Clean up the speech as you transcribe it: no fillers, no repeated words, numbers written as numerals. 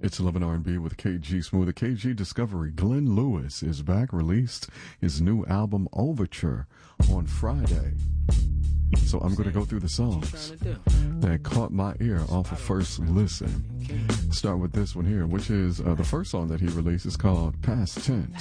It's 11 R&B with KG Smooth. The KG Discovery. Glenn Lewis is back, released his new album Overture on Friday. So I'm going to go through the songs that caught my ear off of first listen. Start with this one here, which is the first song that he released is called Past Tense.